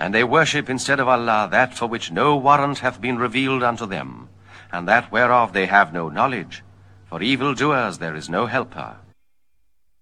And they worship instead of Allah that for which no warrant hath been revealed unto them, and that whereof they have no knowledge. For evildoers there is no helper.